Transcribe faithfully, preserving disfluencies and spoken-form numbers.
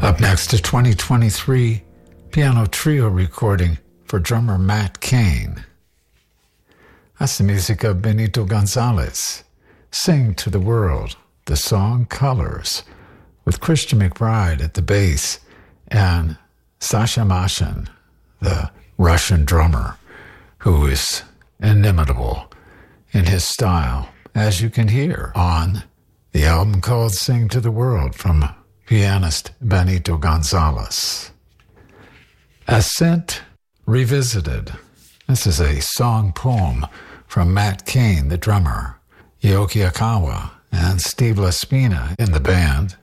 Up next, a twenty twenty-three piano trio recording for drummer Matt Kane. That's the music of Benito Gonzalez. Sing to the World, the song Colors, with Christian McBride at the bass and Sasha Mashin, the Russian drummer, who is inimitable in his style, as you can hear on the album called Sing to the World from pianist Benito Gonzalez. Ascent Revisited. This is a song poem from Matt Kane, the drummer, Yoki Akawa, and Steve Laspina in the band.